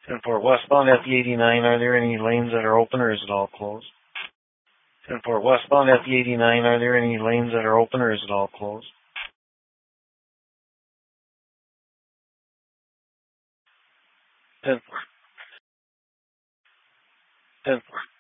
10-4 westbound at the 89, are there any lanes that are open or is it all closed? 10-4 westbound at the 89, are there any lanes that are open or is it all closed? 10-4. 10-4.